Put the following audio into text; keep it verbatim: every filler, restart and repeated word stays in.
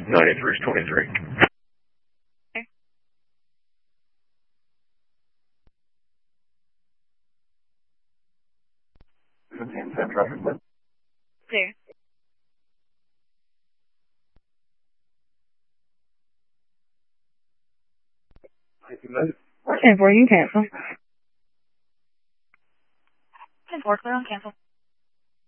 ninety-three is twenty-three. Okay. fifteen ten traffic. Clear. ten four, you can cancel. ten four, clear on cancel.